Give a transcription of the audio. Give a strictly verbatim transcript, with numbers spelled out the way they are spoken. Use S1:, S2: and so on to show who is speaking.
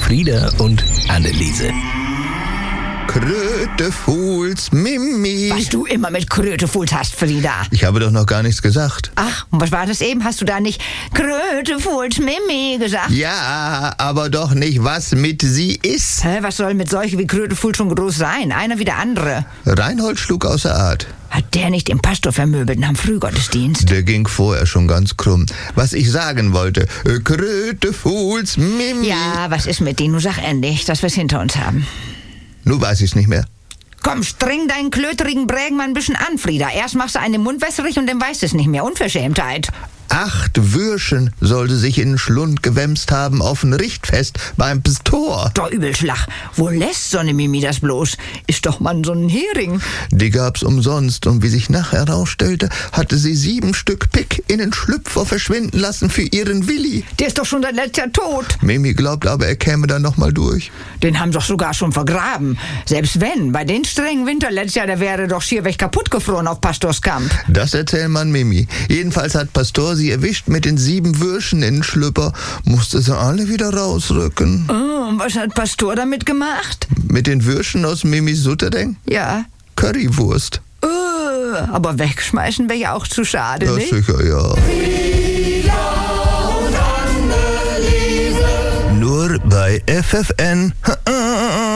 S1: Frieda und Anneliese.
S2: Krötefuhls Mimi.
S3: Was du immer mit Krötefuhls hast, Frieda.
S2: Ich habe doch noch gar nichts gesagt.
S3: Ach, und was war das eben? Hast du da nicht Krötefuls Mimi gesagt?
S2: Ja, aber doch nicht, was mit sie ist.
S3: Hä, was soll mit solchen wie Krötefuls schon groß sein? Einer wie der andere.
S2: Reinhold schlug außer Art.
S3: Hat der nicht den Pastor vermöbelt nach dem Frühgottesdienst?
S2: Der ging vorher schon ganz krumm. Was ich sagen wollte, äh, Krötefuls Mimi.
S3: Ja, was ist mit denen? Du sag endlich, dass wir's hinter uns haben.
S2: Nun weiß ich's nicht mehr.
S3: Komm, streng deinen klöterigen Brägen mal ein bisschen an, Frieda. Erst machst du einen im Mund wässrig und dann weißt du es nicht mehr. Unverschämtheit.
S2: Acht Würschen sollte sich in den Schlund gewämst haben auf ein Richtfest beim Pastor.
S3: Doch Übelschlag. Wo lässt so eine Mimi das bloß? Ist doch mal so ein Hering.
S2: Die gab's umsonst und wie sich nachher herausstellte, hatte sie sieben Stück Pick in den Schlüpfer verschwinden lassen für ihren Willi.
S3: Der ist doch schon seit letztes Jahr tot.
S2: Mimi glaubt aber, er käme dann noch mal durch.
S3: Den haben sie doch sogar schon vergraben. Selbst wenn, bei den strengen Winter letztes Jahr, der wäre doch schier weg kaputt gefroren auf Pastorskamp.
S2: Das erzählt man Mimi. Jedenfalls hat Pastor sie erwischt mit den sieben Würschen in den Schlüpper, musste sie alle wieder rausrücken.
S3: Oh, und was hat Pastor damit gemacht?
S2: Mit den Würschen aus Mimis Sutterdeng?
S3: Ja.
S2: Currywurst.
S3: Uh, aber wegschmeißen wäre ja auch zu schade,
S2: Ja,
S3: nicht?
S2: sicher, ja. Nur bei F F N.